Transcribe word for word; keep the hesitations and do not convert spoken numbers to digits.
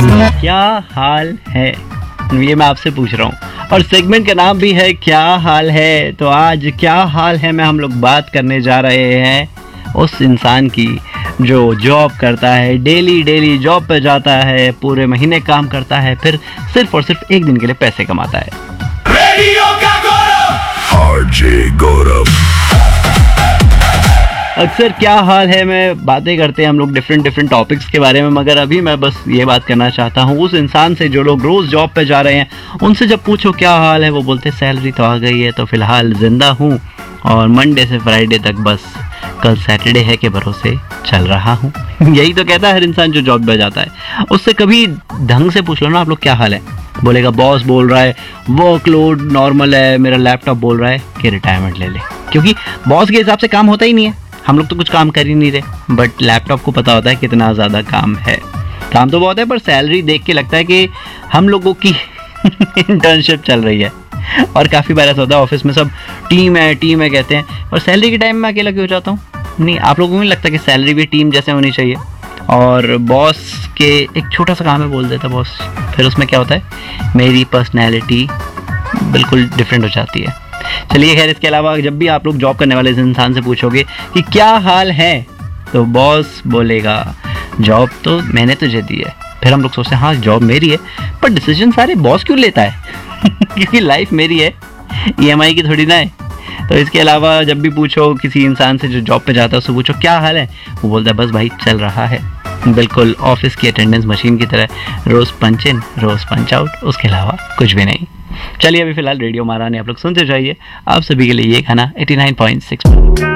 क्या हाल है, ये मैं आपसे पूछ रहा हूँ। और सेगमेंट का नाम भी है क्या हाल है। तो आज क्या हाल है में हम लोग बात करने जा रहे हैं उस इंसान की जो जॉब करता है, डेली डेली जॉब पे जाता है, पूरे महीने काम करता है, फिर सिर्फ और सिर्फ एक दिन के लिए पैसे कमाता है। रेडियो का गौरव आरजे गौरव। अक्सर क्या हाल है में बातें करते हैं हम लोग डिफरेंट डिफरेंट टॉपिक्स के बारे में, मगर अभी मैं बस ये बात करना चाहता हूँ उस इंसान से जो लोग रोज़ जॉब पे जा रहे हैं, उनसे जब पूछो क्या हाल है, वो बोलते सैलरी तो आ गई है तो फिलहाल जिंदा हूँ और मंडे से फ्राइडे तक बस कल सैटरडे है के भरोसे चल रहा हूँ। यही तो कहता है हर इंसान जो जॉब पे जाता है। उससे कभी ढंग से पूछ लो ना आप लोग क्या हाल है, बोलेगा बॉस बोल रहा है वर्कलोड नॉर्मल है, मेरा लैपटॉप बोल रहा है कि रिटायरमेंट ले ले, क्योंकि बॉस के हिसाब से काम होता ही नहीं है। हम लोग तो कुछ काम कर ही नहीं रहे, बट लैपटॉप को पता होता है कितना ज़्यादा काम है। काम तो बहुत है पर सैलरी देख के लगता है कि हम लोगों की इंटर्नशिप चल रही है। और काफ़ी बार ऐसा होता है ऑफिस में सब टीम है टीम है कहते हैं, और सैलरी के टाइम में अकेला क्यों हो जाता हूँ। नहीं, आप लोगों को नहीं लगता कि सैलरी भी टीम जैसे होनी चाहिए। और बॉस के एक छोटा सा काम है बोल देता बॉस, फिर उसमें क्या होता है मेरी पर्सनैलिटी बिल्कुल डिफरेंट हो जाती है। चलिए खैर, इसके अलावा जब भी आप लोग जॉब करने वाले इस इंसान से पूछोगे कि क्या हाल है, तो बॉस बोलेगा जॉब तो मैंने तुझे दी है। फिर हम लोग सोचते हैं हाँ जॉब मेरी है, पर डिसीजन सारे बॉस क्यों लेता है क्योंकि लाइफ मेरी है, ईएमआई की थोड़ी ना है। तो इसके अलावा जब भी पूछो किसी इंसान से जो जॉब पे जाता है उससे पूछो क्या हाल है, वो बोलता है बस भाई चल रहा है, बिल्कुल ऑफिस की अटेंडेंस मशीन की तरह, रोज पंच इन रोज पंच आउट, उसके अलावा कुछ भी नहीं। चलिए अभी फिलहाल रेडियो महारानी आप लोग सुनते जाइए। आप सभी के लिए ये गाना एटी नाइन पॉइंट सिक्स।